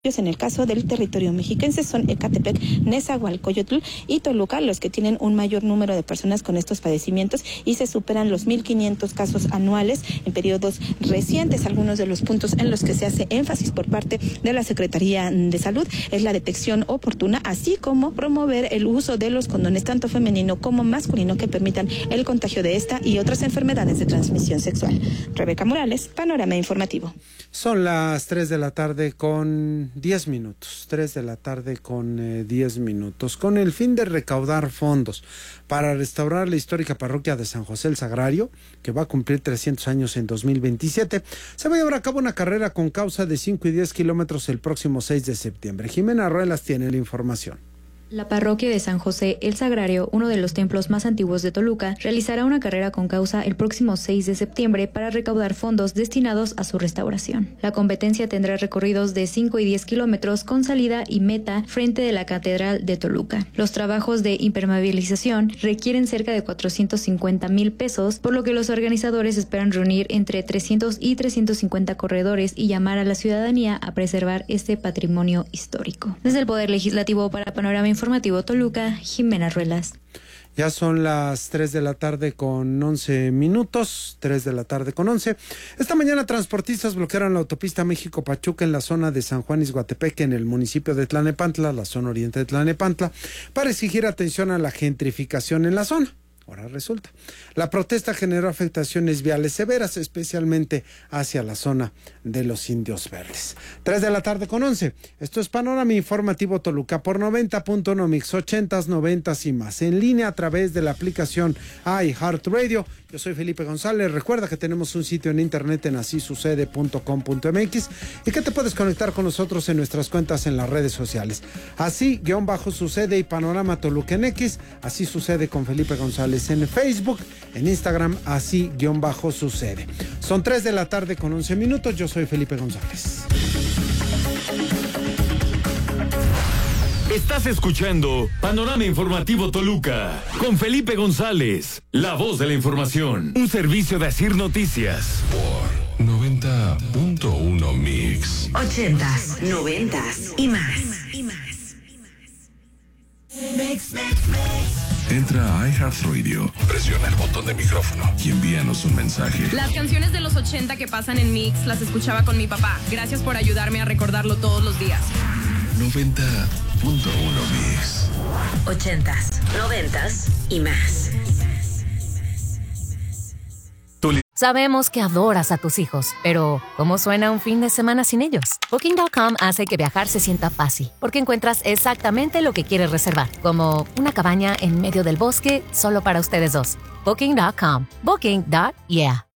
En el caso del territorio mexiquense son Ecatepec, Nezahualcóyotl y Toluca los que tienen un mayor número de personas con estos padecimientos y se superan los 1,500 casos anuales en periodos recientes. Algunos de los puntos en los que se hace énfasis por parte de la Secretaría de Salud es la detección oportuna, así como promover el uso de los condones tanto femenino como masculino que permitan el contagio de esta y otras enfermedades de transmisión sexual. Rebeca Morales, Panorama Informativo. Son las 3 de la tarde con 10 minutos, 3 de la tarde con 10 minutos, con el fin de recaudar fondos para restaurar la histórica parroquia de San José el Sagrario, que va a cumplir 300 años en 2027. Se va a llevar a cabo una carrera con causa de 5 y 10 kilómetros el próximo 6 de septiembre. Jimena Ruelas tiene la información. La parroquia de San José el Sagrario, uno de los templos más antiguos de Toluca, realizará una carrera con causa el próximo 6 de septiembre para recaudar fondos destinados a su restauración. La competencia tendrá recorridos de 5 y 10 kilómetros con salida y meta frente de la Catedral de Toluca. Los trabajos de impermeabilización requieren cerca de 450,000 pesos, por lo que los organizadores esperan reunir entre 300 y 350 corredores y llamar a la ciudadanía a preservar este patrimonio histórico. Desde el Poder Legislativo para Panorama Informativo Toluca, Jimena Ruelas. Ya son las 3 de la tarde con 11 minutos, 3 de la tarde con 11. Esta mañana transportistas bloquearon la autopista México-Pachuca en la zona de San Juan Izhuatepeque, en el municipio de Tlalnepantla, la zona oriente de Tlalnepantla, para exigir atención a la gentrificación en la zona. Ahora resulta. La protesta generó afectaciones viales severas, especialmente hacia la zona de los Indios Verdes. 3 de la tarde con 11. Esto es Panorama Informativo Toluca por 90.1 Mix, 80s, 90s y más. En línea a través de la aplicación iHeartRadio. Yo soy Felipe González. Recuerda que tenemos un sitio en internet en asisucede.com.mx y que te puedes conectar con nosotros en nuestras cuentas en las redes sociales. Así_sucede y Panorama Toluca en X. Así sucede con Felipe González en Facebook, en Instagram, así_sucede. Son 3 de la tarde con 11 minutos. Yo soy Felipe González. Estás escuchando Panorama Informativo Toluca con Felipe González, la voz de la información. Un servicio de Asir Noticias. Por 90.1 Mix. 80s, 90s y más. Entra a iHeartRadio, presiona el botón de micrófono y envíanos un mensaje. Las canciones de los 80 que pasan en Mix las escuchaba con mi papá. Gracias por ayudarme a recordarlo todos los días. 90.1 Mix. 80s, 90s y más. Sabemos que adoras a tus hijos, pero ¿cómo suena un fin de semana sin ellos? Booking.com hace que viajar se sienta fácil, porque encuentras exactamente lo que quieres reservar, como una cabaña en medio del bosque solo para ustedes dos. Booking.com. Booking.yeah.